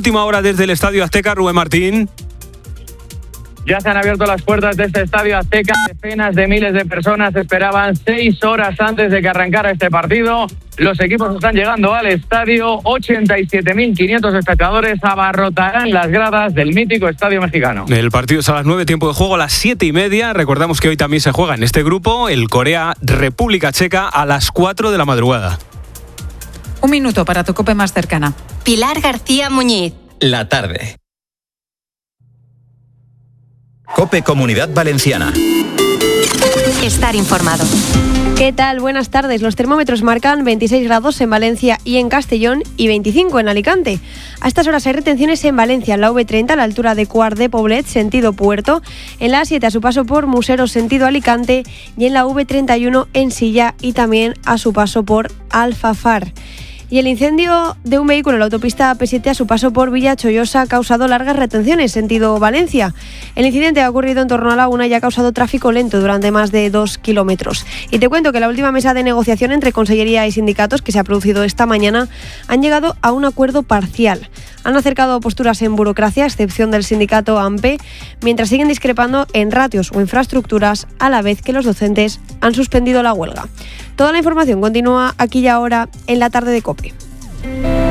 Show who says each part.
Speaker 1: última hora desde el Estadio Azteca, Rubén Martín.
Speaker 2: Ya se han abierto las puertas de este Estadio Azteca. Decenas de miles de personas esperaban 6 horas antes de que arrancara este partido. Los equipos están llegando al estadio. 87.500 espectadores abarrotarán las gradas del mítico Estadio Mexicano.
Speaker 1: El partido es a las 9, tiempo de juego a las 7:30. Recordamos que hoy también se juega en este grupo el Corea-República Checa a las 4 de la madrugada.
Speaker 3: Un minuto para tu COPE más cercana.
Speaker 4: Pilar García Muñiz.
Speaker 5: La tarde. COPE Comunidad Valenciana.
Speaker 4: Estar informado.
Speaker 6: ¿Qué tal? Buenas tardes. Los termómetros marcan 26 grados en Valencia y en Castellón y 25 en Alicante. A estas horas hay retenciones en Valencia, en la V30 a la altura de Quart de Poblet, sentido Puerto, en la A7 a su paso por Museros, sentido Alicante, y en la V31 en Silla y también a su paso por Alfafar. Y el incendio de un vehículo en la autopista P7 a su paso por Villa Chollosa ha causado largas retenciones, sentido Valencia. El incidente ha ocurrido en torno a la 1 y ha causado tráfico lento durante más de 2 kilómetros. Y te cuento que la última mesa de negociación entre Consellería y sindicatos que se ha producido esta mañana han llegado a un acuerdo parcial. Han acercado posturas en burocracia, a excepción del sindicato AMPE, mientras siguen discrepando en ratios o infraestructuras, a la vez que los docentes han suspendido la huelga. Toda la información continúa aquí y ahora en la tarde de COPE.